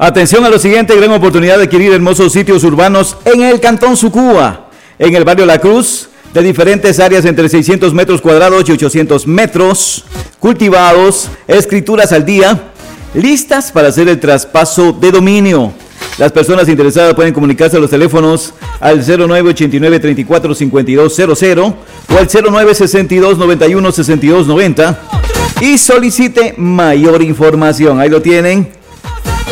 Atención a lo siguiente, gran oportunidad de adquirir hermosos sitios urbanos en el Cantón Sucúa, en el barrio La Cruz, de diferentes áreas entre 600 metros cuadrados y 800 metros, cultivados, escrituras al día, listas para hacer el traspaso de dominio. Las personas interesadas pueden comunicarse a los teléfonos al 0989-345200 o al 0962-91-6290 y solicite mayor información. Ahí lo tienen.